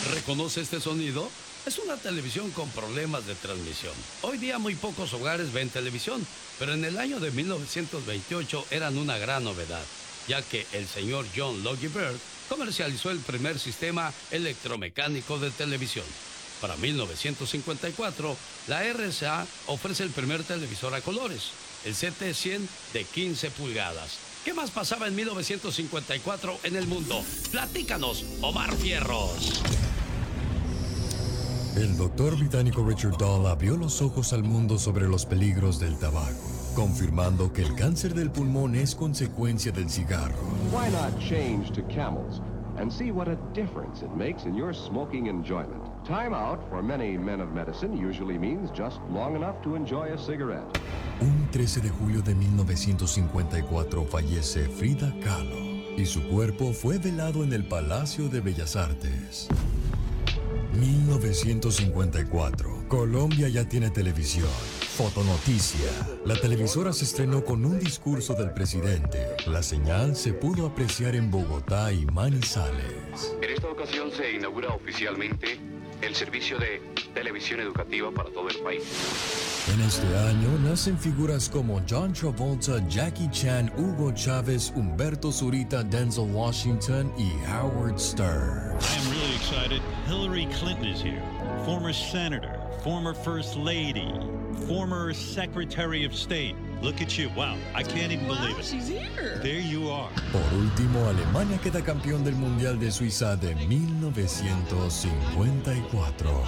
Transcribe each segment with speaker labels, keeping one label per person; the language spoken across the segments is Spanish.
Speaker 1: ¿Reconoce este sonido? Es una televisión con problemas de transmisión. Hoy día muy pocos hogares ven televisión, pero en el año de 1928 eran una gran novedad, ya que el señor John Logie Baird comercializó el primer sistema electromecánico de televisión. Para 1954, la RCA ofrece el primer televisor a colores, el CT100 de 15 pulgadas. ¿Qué más pasaba en 1954 en el mundo? Platícanos, Omar Fierros.
Speaker 2: El doctor británico Richard Doll abrió los ojos al mundo sobre los peligros del tabaco, confirmando que el cáncer del pulmón es consecuencia del cigarro.
Speaker 3: Why not change to Camels and see what a difference it makes in your smoking enjoyment? Time out for many men of medicine usually means just long enough to enjoy a cigarette.
Speaker 2: Un 13 de julio de 1954 fallece Frida Kahlo y su cuerpo fue velado en el Palacio de Bellas Artes. 1954. Colombia ya tiene televisión. Fotonoticia. La televisora se estrenó con un discurso del presidente. La señal se pudo apreciar en Bogotá y Manizales.
Speaker 4: En esta ocasión se inaugura oficialmente el servicio de televisión educativa para todo el país.
Speaker 2: En este año nacen figuras como John Travolta, Jackie Chan, Hugo Chávez, Humberto Zurita, Denzel Washington y Howard Stern.
Speaker 5: I am really excited. Hillary Clinton is here. Former senator, former first lady, former secretary of state. Look at you. Wow, I can't even believe it.
Speaker 6: She's here.
Speaker 5: There you are.
Speaker 2: Por último, Alemania queda campeón del Mundial de Suiza de 1954.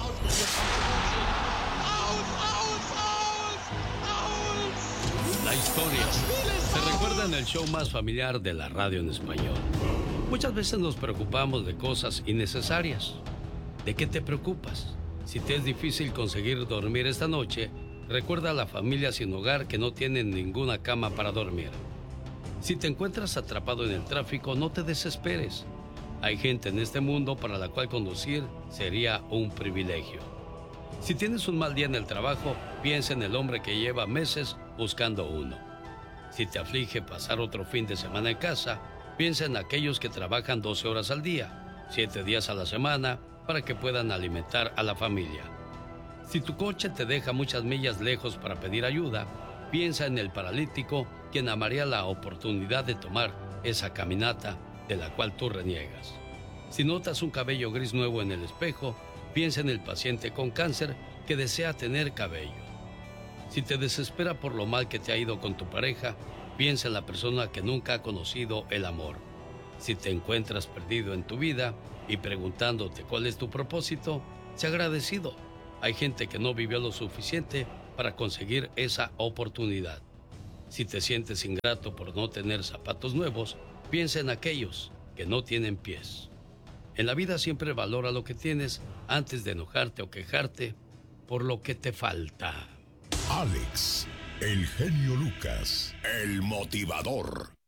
Speaker 1: La historia se recuerda en el show más familiar de la radio en español. Muchas veces nos preocupamos de cosas innecesarias. ¿De qué te preocupas? Si te es difícil conseguir dormir esta noche, recuerda a la familia sin hogar que no tienen ninguna cama para dormir. Si te encuentras atrapado en el tráfico, no te desesperes. Hay gente en este mundo para la cual conducir sería un privilegio. Si tienes un mal día en el trabajo, piensa en el hombre que lleva meses buscando uno. Si te aflige pasar otro fin de semana en casa, piensa en aquellos que trabajan 12 horas al día, 7 días a la semana, para que puedan alimentar a la familia. Si tu coche te deja muchas millas lejos para pedir ayuda, piensa en el paralítico quien amaría la oportunidad de tomar esa caminata de la cual tú reniegas. Si notas un cabello gris nuevo en el espejo, piensa en el paciente con cáncer que desea tener cabello. Si te desespera por lo mal que te ha ido con tu pareja, piensa en la persona que nunca ha conocido el amor. Si te encuentras perdido en tu vida y preguntándote cuál es tu propósito, sé agradecido. Hay gente que no vivió lo suficiente para conseguir esa oportunidad. Si te sientes ingrato por no tener zapatos nuevos, piensa en aquellos que no tienen pies. En la vida siempre valora lo que tienes antes de enojarte o quejarte por lo que te falta.
Speaker 7: Alex, el genio Lucas, el motivador.